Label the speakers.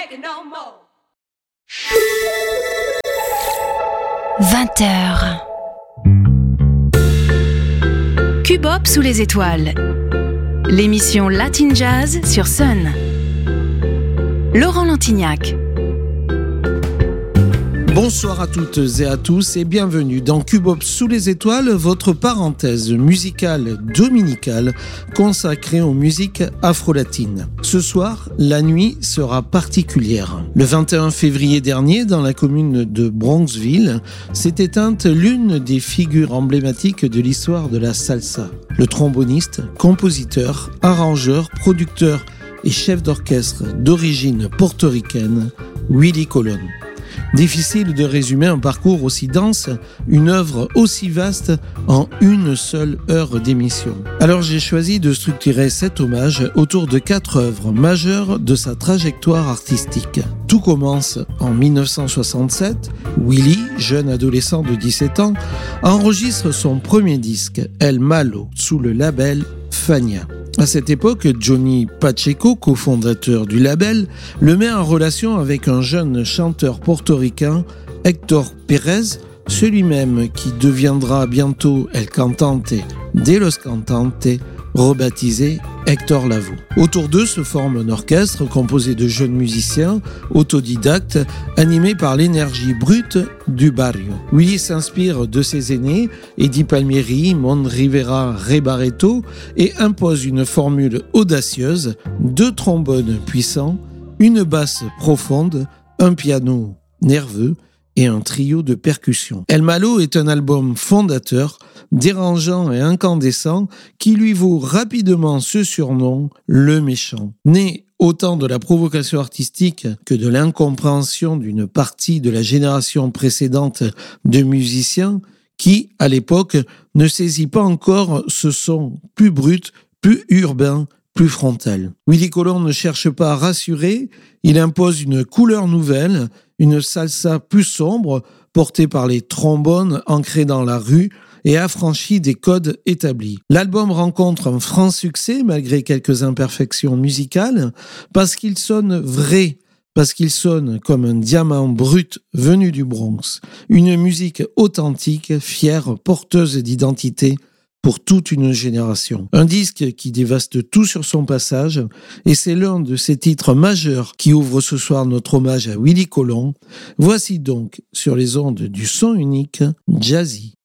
Speaker 1: 20h. Cubop sous les étoiles. L'émission Latin Jazz sur Sun. Laurent Lantignac.
Speaker 2: Bonsoir à toutes et à tous et bienvenue dans Cubop sous les étoiles, votre parenthèse musicale dominicale consacrée aux musiques afro-latines. Ce soir, la nuit sera particulière. Le 21 février dernier, dans la commune de Bronxville, s'est éteinte l'une des figures emblématiques de l'histoire de la salsa. Le tromboniste, compositeur, arrangeur, producteur et chef d'orchestre d'origine portoricaine, Willie Colon. Difficile de résumer un parcours aussi dense, une œuvre aussi vaste en une seule heure d'émission. Alors j'ai choisi de structurer cet hommage autour de 4 œuvres majeures de sa trajectoire artistique. Tout commence en 1967. Willie, jeune adolescent de 17 ans, enregistre son premier disque, El Malo, sous le label Fania. À cette époque, Johnny Pacheco, cofondateur du label, le met en relation avec un jeune chanteur portoricain, Héctor Pérez, celui-même qui deviendra bientôt El Cantante de los Cantantes, rebaptisé Héctor Lavoe. Autour d'eux se forme un orchestre composé de jeunes musiciens autodidactes animés par l'énergie brute du barrio. Willie s'inspire de ses aînés, Eddie Palmieri, Mon Rivera, Ray Barretto, et impose une formule audacieuse, 2 trombones puissants, une basse profonde, un piano nerveux et un trio de percussions. El Malo est un album fondateur, dérangeant et incandescent, qui lui vaut rapidement ce surnom, le méchant. Né autant de la provocation artistique que de l'incompréhension d'une partie de la génération précédente de musiciens qui, à l'époque, ne saisit pas encore ce son plus brut, plus urbain, plus frontal. Willie Colon ne cherche pas à rassurer, il impose une couleur nouvelle, une salsa plus sombre, portée par les trombones ancrés dans la rue et affranchie des codes établis. L'album rencontre un franc succès malgré quelques imperfections musicales, parce qu'il sonne vrai, parce qu'il sonne comme un diamant brut venu du Bronx. Une musique authentique, fière, porteuse d'identité, pour toute une génération. Un disque qui dévaste tout sur son passage, et c'est l'un de ces titres majeurs qui ouvre ce soir notre hommage à Willie Colon. Voici donc, sur les ondes du son unique, Jazzy.